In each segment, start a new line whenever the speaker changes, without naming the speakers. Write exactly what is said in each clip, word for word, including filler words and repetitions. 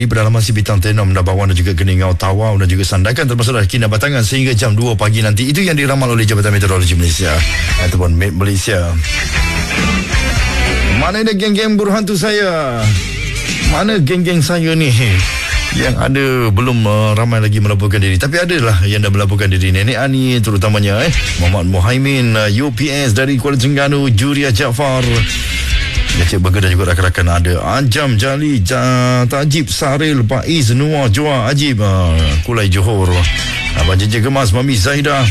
di pedalaman si Bintang Tenom, Dabawan dan juga Keningau, Tawau dan juga Sandakan termasuk dah Kinabatangan sehingga jam dua pagi nanti. Itu yang diramal oleh Jabatan Meteorologi Malaysia ataupun Met Malaysia. Mana ada geng-geng berhantu saya? Mana geng-geng saya ni? Yang ada belum uh, ramai lagi melaporkan diri, tapi adalah yang dah melaporkan diri. Nenek Ani terutamanya eh Muhammad Muhaimin, uh, U P S dari Kuala Terengganu, Juria Jaafar, Encik Burger dan juga rakan-rakan ada Anjam Jali, ja, Tajib Saril, Faiz, Nuah, Joa, Ajib, uh, Kulai Johor, Abang Jeje Gemas, Mami Zahidah,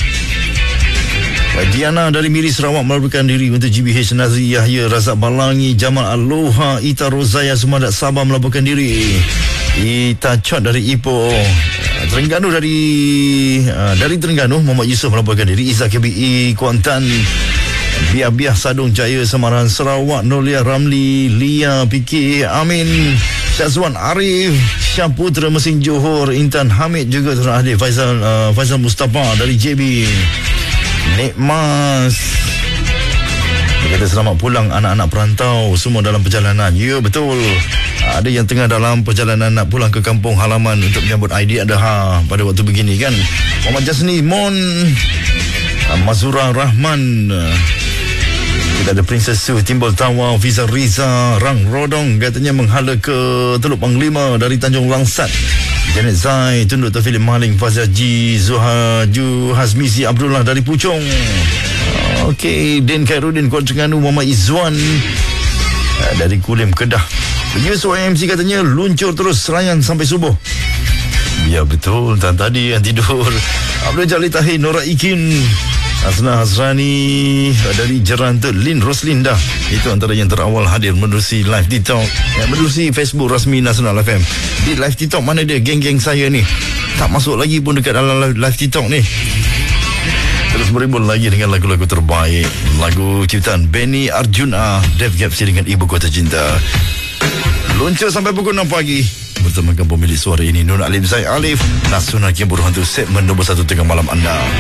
Diana dari Miri Sarawak melaporkan diri untuk G B H, Nazri Yahya, Razak Balangi, Jamal Aloha, Ita Rozaya Sumadat Sabah melaporkan diri. Ita Chot dari Ipoh, Terengganu dari uh, dari Terengganu Muhammad Yusof melaporkan diri. Izzah K B I Kuantan, Biah-Biah Sadung Jaya Semaran Sarawak, Nolia Ramli, Lia P K Amin, Syazwan Arif, Syahputra Mesin Johor, Intan Hamid juga telah hadir. Faizal uh, Faizal Mustafa dari J B, Nek Mas dia kata selamat pulang anak-anak perantau semua dalam perjalanan. Ya betul, ada yang tengah dalam perjalanan nak pulang ke kampung halaman untuk menyambut Aidiladha pada waktu begini kan. Muhammad Jasni Mon, Mazura Rahman, kita ada Princess Su, Timbul Tawau, Fiza Riza, Rang Rodong katanya menghala ke Teluk Panglima dari Tanjung Langsat. Janet Zai, Tunduk Tafilip Maling, Fazia Ji, Zuha Ju, Hazmizi Abdullah dari Puchong. Okey, Den Khairuddin Kuala Terengganu, Muhammad Izzuan uh, dari Kulim Kedah. Penyusul Y M C katanya luncur terus selayan sampai subuh. Ya betul, dan tadi yang tidur Abdul Jalil Tahir, Nora Ikin, Hasna Hasrani dari Jerantut, Lin Roslinda. Itu antara yang terawal hadir menerusi live TikTok, ya, menerusi Facebook rasmi Nasional F M. Di live TikTok mana dia geng-geng saya ni? Tak masuk lagi pun dekat dalam live, live TikTok ni. Terus berimbun lagi dengan lagu-lagu terbaik. Lagu ciptaan Benny Arjuna, Dev Gapsi dengan Ibu Kota Cinta. Luncur sampai pukul enam pagi bersama pemilik suara ini Nur Alim Zaid Alif. Nasional yang berhantu segmen nombor satu tengah malam anda.